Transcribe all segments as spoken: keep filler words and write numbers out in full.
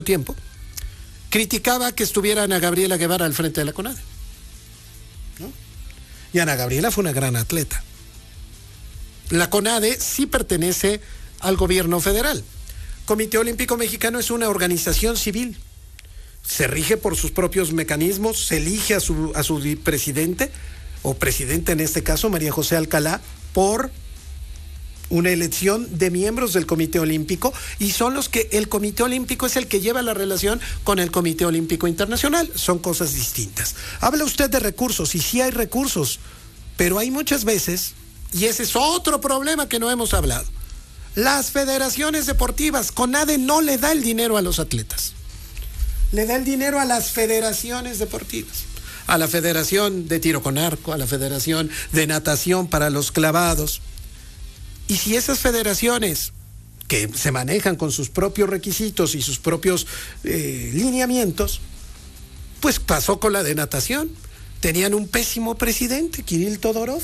tiempo, criticaba que estuviera Ana Gabriela Guevara al frente de la CONADE, ¿no? Y Ana Gabriela fue una gran atleta. La CONADE sí pertenece al gobierno federal. Comité Olímpico Mexicano es una organización civil. Se rige por sus propios mecanismos, se elige a su, a su presidente, o presidenta en este caso, María José Alcalá, por una elección de miembros del Comité Olímpico, y son los que el Comité Olímpico es el que lleva la relación con el Comité Olímpico Internacional. Son cosas distintas. Habla usted de recursos, y sí hay recursos, pero hay muchas veces, y ese es otro problema que no hemos hablado, las federaciones deportivas, CONADE no le da el dinero a los atletas, le da el dinero a las federaciones deportivas, a la Federación de Tiro con Arco, a la Federación de Natación para los clavados. Y si esas federaciones, que se manejan con sus propios requisitos y sus propios eh, lineamientos, pues pasó con la de natación. Tenían un pésimo presidente, Kirill Todorov,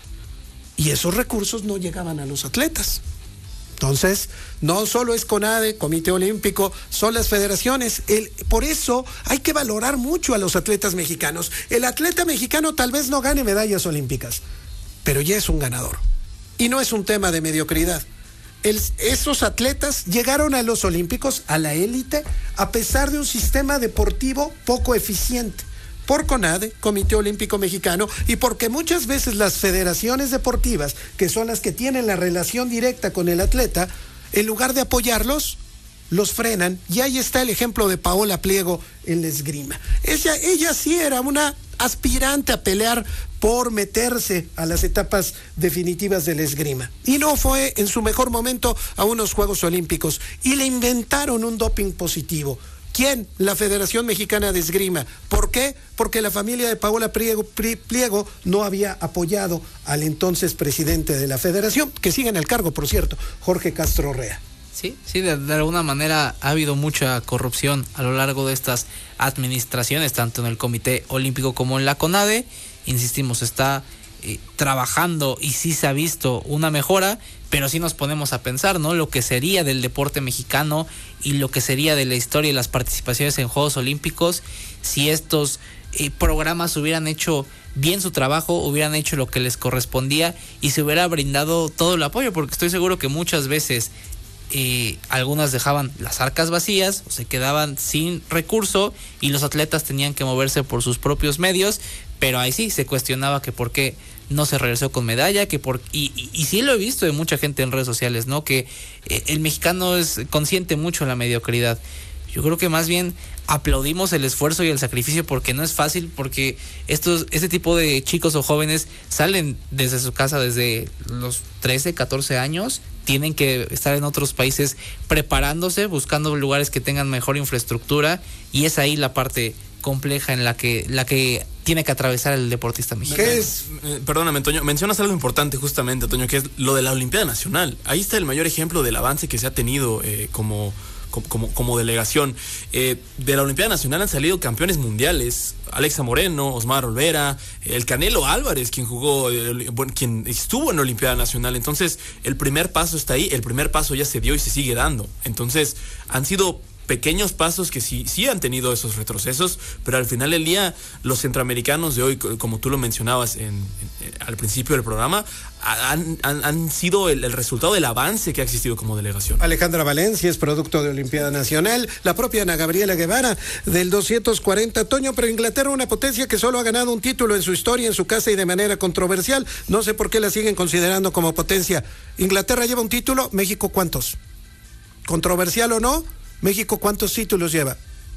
y esos recursos no llegaban a los atletas. Entonces, no solo es CONADE, Comité Olímpico, son las federaciones. El, por eso hay que valorar mucho a los atletas mexicanos. El atleta mexicano tal vez no gane medallas olímpicas, pero ya es un ganador. Y no es un tema de mediocridad. El, esos atletas llegaron a los Olímpicos, a la élite, a pesar de un sistema deportivo poco eficiente, por CONADE, Comité Olímpico Mexicano, y porque muchas veces las federaciones deportivas, que son las que tienen la relación directa con el atleta, en lugar de apoyarlos, los frenan. Y ahí está el ejemplo de Paola Pliego en la esgrima. Ella, ella sí era una aspirante a pelear por meterse a las etapas definitivas de la esgrima, y no fue en su mejor momento a unos Juegos Olímpicos, y le inventaron un doping positivo. ¿Quién? La Federación Mexicana de Esgrima. ¿Por qué? Porque la familia de Paola Pliego, Pliego no había apoyado al entonces presidente de la federación, que sigue en el cargo, por cierto, Jorge Castro Rea. Sí, sí, de, de alguna manera ha habido mucha corrupción a lo largo de estas administraciones, tanto en el Comité Olímpico como en la CONADE. Insistimos, está eh, trabajando y sí se ha visto una mejora, pero sí nos ponemos a pensar, ¿no? Lo que sería del deporte mexicano y lo que sería de la historia y las participaciones en Juegos Olímpicos si estos eh, programas hubieran hecho bien su trabajo, hubieran hecho lo que les correspondía y se hubiera brindado todo el apoyo, porque estoy seguro que muchas veces Eh, algunas dejaban las arcas vacías o se quedaban sin recurso y los atletas tenían que moverse por sus propios medios, pero ahí sí se cuestionaba que por qué no se regresó con medalla, que por y, y, y sí lo he visto de mucha gente en redes sociales, ¿no? Que eh, el mexicano es consciente mucho de la mediocridad. Yo creo que más bien aplaudimos el esfuerzo y el sacrificio, porque no es fácil, porque estos este tipo de chicos o jóvenes salen desde su casa desde los trece, catorce años, tienen que estar en otros países preparándose, buscando lugares que tengan mejor infraestructura, y es ahí la parte compleja en la que la que tiene que atravesar el deportista mexicano. ¿Qué es? Eh, perdóname, Toño, mencionas algo importante justamente, Toño, que es lo de la Olimpiada Nacional. Ahí está el mayor ejemplo del avance que se ha tenido eh, como Como, como delegación. Eh, de la Olimpiada Nacional han salido campeones mundiales: Alexa Moreno, Osmar Olvera, el Canelo Álvarez, quien jugó, eh, bueno, quien estuvo en la Olimpiada Nacional. Entonces, el primer paso está ahí, el primer paso ya se dio y se sigue dando. Entonces, han sido pequeños pasos que sí, sí han tenido esos retrocesos, pero al final del día, los centroamericanos de hoy, como tú lo mencionabas en, en, al principio del programa, han, han, han sido el, el resultado del avance que ha existido como delegación. Alejandra Valencia es producto de Olimpiada Nacional, la propia Ana Gabriela Guevara del doscientos cuarenta. Toño, pero Inglaterra, una potencia que solo ha ganado un título en su historia, en su casa y de manera controversial. No sé por qué la siguen considerando como potencia. Inglaterra lleva un título, México ¿cuántos? Controversial o no, México ¿cuántos títulos lleva?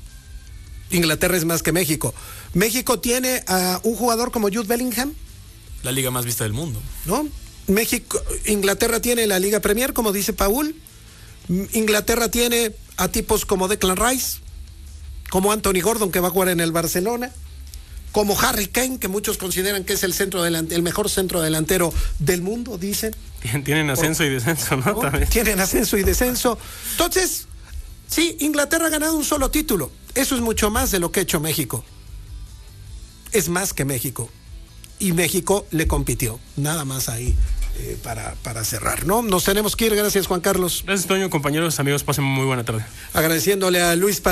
Inglaterra es más que México. México tiene a un jugador como Jude Bellingham, la liga más vista del mundo, ¿no? México, Inglaterra tiene la Liga Premier, como dice Paul. Inglaterra tiene a tipos como Declan Rice, como Anthony Gordon, que va a jugar en el Barcelona, como Harry Kane, que muchos consideran que es el centro delante, el mejor centro delantero del mundo, dicen. Tienen ascenso Por, y descenso, ¿no? ¿no? También. Tienen ascenso y descenso. Entonces, sí, Inglaterra ha ganado un solo título. Eso es mucho más de lo que ha hecho México. Es más que México. Y México le compitió. Nada más ahí eh, para, para cerrar, ¿no? Nos tenemos que ir. Gracias, Juan Carlos. Gracias, Toño, compañeros, amigos, pasen muy buena tarde. Agradeciéndole a Luis